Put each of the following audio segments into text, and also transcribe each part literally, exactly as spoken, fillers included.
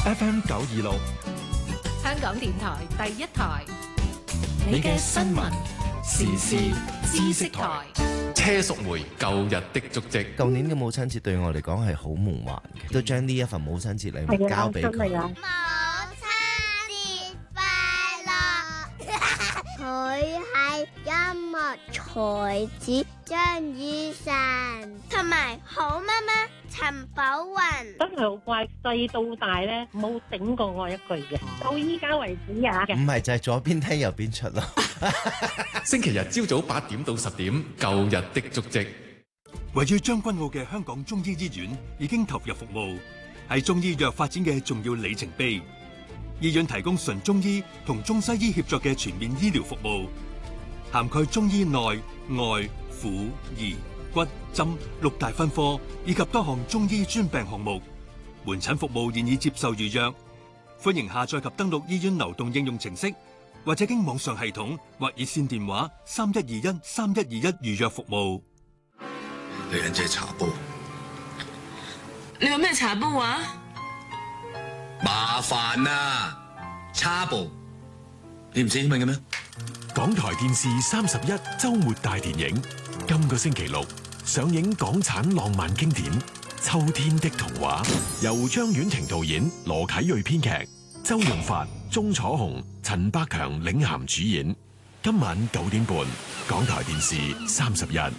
F M 九二六， 香港電台第一台， 你嘅新聞時事知識台。車淑梅舊日的足跡。 舊年嘅母親節對我嚟講係好夢幻嘅，都將呢一份母親節禮物交俾佢。 母親節快樂！佢係音樂才子張雨晨，同埋好媽媽陳寶雲。 真係好乖，細到大咧冇頂過我一句嘅，到依家為止啊！ 唔係就係左邊聽右邊出咯。 星期日朝早八點到十點，舊日的足跡。 位於將軍澳嘅香港中醫醫院已經投入服務，係中醫藥發展嘅重要里程碑。醫院提供純中醫同中西醫協作嘅全面醫療服務，涵蓋中醫內外婦兒骨針六大分科，以及多項中醫專病項目。門診服務現已接受預約，歡迎下載及登錄醫院流動應用程式，或者經網上系統或熱線電話三一二一三一二一預約服務。 女人姐茶煲， 你有咩茶煲啊？ 麻煩啊，茶煲，你唔識英文嘅咩？ 港台電視三十一周末大電影，今個星期六上映港產浪漫經典《秋天的童話》，由張婉婷導演，羅啟銳編劇，周潤發、鐘楚紅、陳百強領銜主演。今晚九點半，港台電視三十一。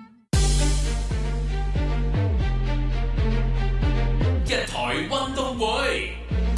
一台運動會，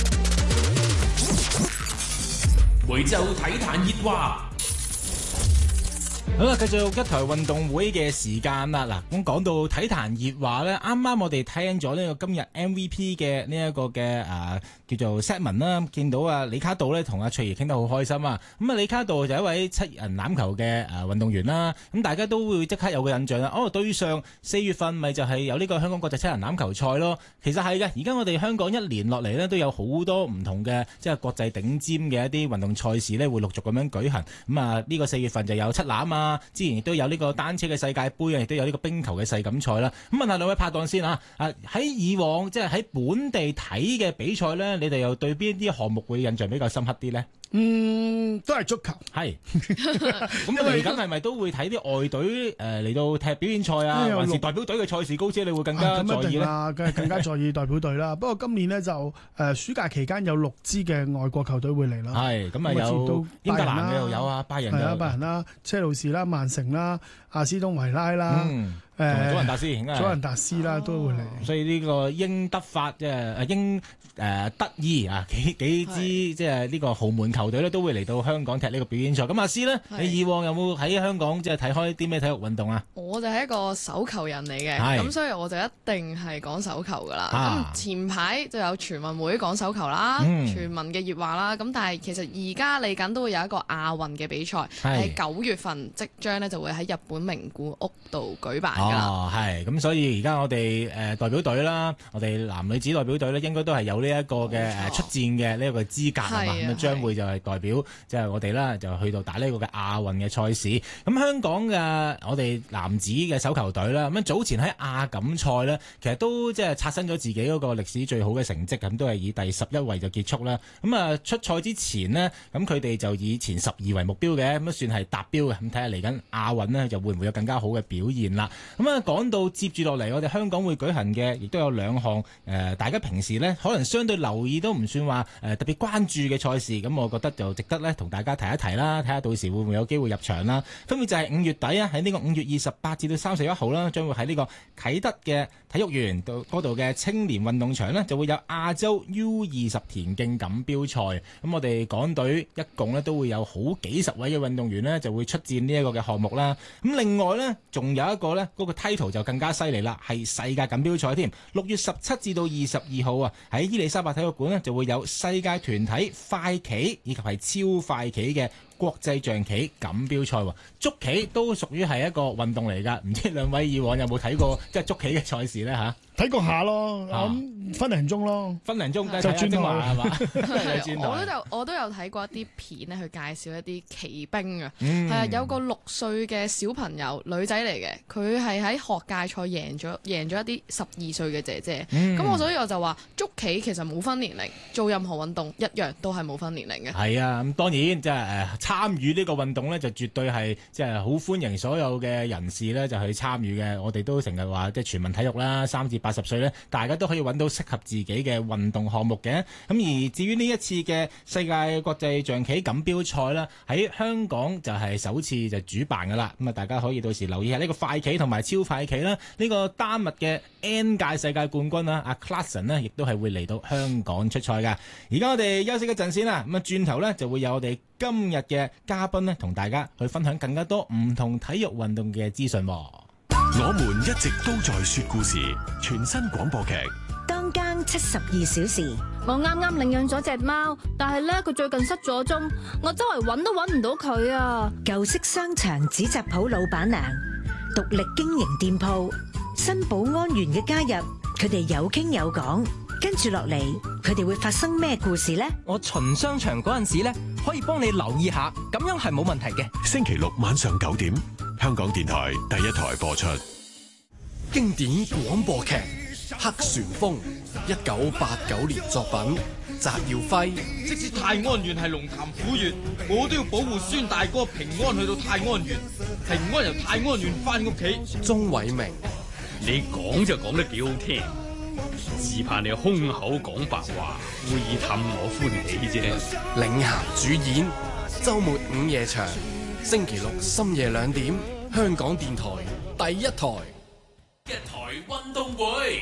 每週體壇熱話。 好啦，繼續一台運動會嘅時間啦。嗱，咁講到體壇熱話咧，啱啱我哋聽咗呢個今日 M V P 嘅呢一個嘅誒叫做 set 文啦，見到啊李卡道咧同阿翠怡傾得好開心啊。咁啊李卡道就一位七人欖球嘅誒運動員啦。咁大家都會即刻有個印象啦。哦，對上四月份咪就係有呢個香港國際七人欖球賽咯。其實係嘅，而家我哋香港一年落嚟咧都有好多唔同嘅即係國際頂尖嘅一啲運動賽事咧會陸續咁樣舉行。咁啊呢個四月份就有七欖啊。之前亦都有呢個單車嘅世界盃啊，亦都有呢個冰球嘅世錦賽啦。咁問下兩位拍檔先啊，啊喺以往即係喺本地睇嘅比賽咧，你哋又對邊啲項目會印象比較深刻啲咧？ 嗯，都係足球。 係。咁嚟緊係咪都會睇啲外隊誒嚟到踢表演賽啊？還是代表隊嘅賽事高啲，你會更加在意咧？ 啊，梗係更加在意代表隊啦。不過今年呢，就誒、呃、暑假期間有六支嘅外國球隊會嚟啦。 係咁啊，有英格蘭嘅又有啊，拜仁係啊，拜仁啦，車路士啦，曼城啦，阿斯東維拉啦。嗯誒，祖雲達斯，應該係祖雲達斯啦，都會嚟。 所以呢個英德法即係誒英誒德意啊幾幾支即係呢個豪門球隊咧，都會嚟到香港踢呢個表演賽。咁阿詩呢，你以往有冇喺香港即係睇開啲咩體育運動啊？ 我就係一個手球人嚟嘅，咁所以我就一定係講手球噶啦。咁、啊、前排就有全運會講手球啦，嗯、全民嘅熱話啦。咁但係其實而家嚟緊都會有一個亞運嘅比賽，喺九月份即將呢就會喺日本名古屋度舉辦。 哦，係咁，所以而家我哋誒、呃、代表隊啦，我哋男女子代表隊咧，應該都係有呢一個嘅誒出戰嘅呢一個資格啊嘛，咁啊將會就係代表即係、就是、我哋啦，就去到打呢個嘅亞運嘅賽事。咁香港嘅我哋男子嘅手球隊啦，咁早前喺亞錦賽咧，其實都即係刷新咗自己嗰個歷史最好嘅成績，咁都係以第十一位就結束啦。咁啊出賽之前呢，咁佢哋就以前十二為目標嘅，咁都算係達標嘅。咁睇下嚟緊亞運呢，就會唔會有更加好嘅表現啦？咁啊，講到接住落嚟，我哋香港會舉行嘅，亦都有兩項誒，大家平時呢可能相對留意都唔算話誒特別關注嘅賽事，咁我覺得就值得呢同大家提一提啦，睇下到時會唔會有機會入場啦。分別就係五月底啊，喺呢個五月二十八至到三十一號啦，將會喺呢個啟德嘅體育園到嗰度嘅青年運動場呢，就會有亞洲 U 二十田徑錦標賽。咁我哋港隊一共呢都會有好幾十位嘅運動員呢，就會出戰呢一個嘅項目啦。咁另外呢，仲有一個呢，嗰個 title 就更加犀利啦，係世界錦標賽添。六月十七至到二十二號啊，喺伊利沙伯體育館呢，就會有世界團體快棋以及係超快棋嘅國際象棋錦標賽。捉棋都屬於係一個運動嚟㗎，唔知兩位以往有冇睇過即係捉棋嘅賽事咧嚇？ 睇過下咯，咁分零鐘咯， 分零鐘就轉台係嘛？ 我都有我都有睇過一啲片咧，去介紹一啲騎兵啊，係、 嗯、 啊，有個六歲嘅小朋友，女仔嚟嘅，佢係喺學界賽贏咗贏咗一啲十二歲嘅姐姐。咁、嗯、我所以我就話捉棋其實冇分年齡，做任何運動一樣都係冇分年齡嘅。 係啊，咁當然即係誒參與呢個運動咧，就絕對係即係好歡迎所有嘅人士咧就去參與嘅。我哋都成日話即係全民體育啦，三至八十歲咧，大家都可以揾到適合自己嘅運動項目嘅。咁而至於呢一次嘅世界國際象棋錦標賽啦，喺香港就係首次就主辦噶啦。咁啊，大家可以到時留意下呢個快棋同埋超快棋啦。呢、這個丹麥嘅 N 屆世界冠軍啦，阿 Clarkson 呢，亦都係會嚟到香港出賽噶。而家我哋休息一陣先啦。咁啊，轉頭呢，就會有我哋今日嘅嘉賓呢，同大家去分享更加多唔同體育運動嘅資訊。 我們一直都在說故事，全新廣播劇。 當更七十二小時。 我啱啱領養咗隻貓，但係咧佢最近失咗蹤，我周圍揾都揾唔到佢啊！ 舊式商場紙紮鋪老闆娘，獨立經營店鋪，新保安員嘅加入，佢哋有傾有講。跟住落嚟，佢哋會發生咩故事呢？ 我巡商場嗰陣時咧，可以幫你留意下，咁樣係冇問題嘅。 星期六晚上九點，香港電台第一台播出。 經典廣播劇《黑旋風》，一九八九年作品，翟耀輝。 即使泰安縣係龍潭虎穴，我都要保護孫大哥平安去到泰安縣，平安由泰安縣翻屋企。 鍾偉明， 你講就講得幾好聽，只怕你空口講白話，故意氹我歡喜啫。 領銜主演，周末午夜場，星期六深夜兩點，香港電台第一台。 一台運動會。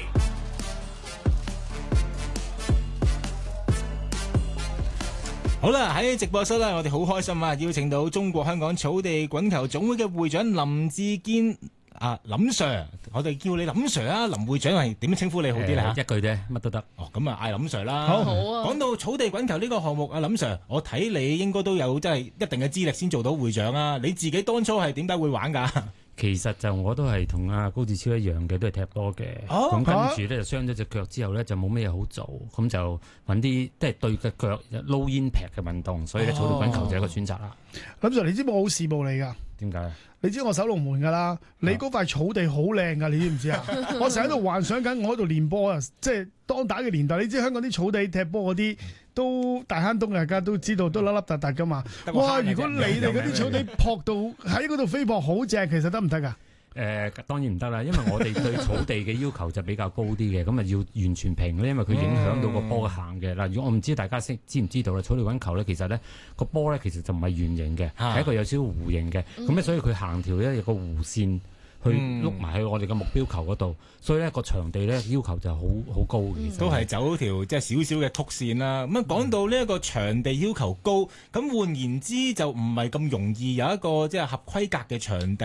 好啦，喺直播室咧，我哋好開心啊！邀請到中國香港草地滾球總會嘅會長林志堅啊，林 Sir， 我哋叫你林 Sir 啊，林會長係點樣稱呼你好啲咧嚇？ 一句啫，乜都得。 哦，咁啊，嗌林 Sir 啦。 好，好啊。 講到草地滾球呢個項目啊，林 Sir， 我睇你應該都有真係一定嘅資歷先做到會長啊！你自己當初係點解會玩㗎？ 其實就我都係同阿高志超一樣嘅，都係踢波嘅。咁、哦、跟住咧就傷咗隻腳之後咧就冇咩嘢好做，咁就揾啲即係對嘅腳撈煙劈嘅運動，所以咧草地滾球就係一個選擇啦。 林 Sir， 你知冇？我好羨慕你㗎。 點解？你知我守龍門㗎啦，你嗰塊草地好靚㗎，你知唔知啊？我成日喺度幻想緊，我喺度練波啊，即係當打嘅年代，你知香港啲草地踢波嗰啲都大坑東，大家都知道都凹凹凸凸㗎嘛。哇！如果你哋嗰啲草地撲到喺嗰度飛撲好正，其實得唔得㗎？ 誒、呃、當然唔得啦，因為我哋對草地嘅要求就比較高啲嘅，咁啊要完全平咧，因為佢影響到個波行嘅。嗱、嗯，如果我唔知大家識知唔知道啦，草地滾球咧，其實咧個波咧其實就唔係圓形嘅，係、啊、一個有少少弧形嘅，咁、嗯、咧所以佢行條咧有個弧線去碌埋去我哋嘅目標球嗰度，所以咧個場地咧要求就好好高嘅、嗯， 都係走條即係少少嘅曲線啦。咁啊講到呢一個場地要求高，咁換言之就唔係咁容易有一個即係合規格嘅場地。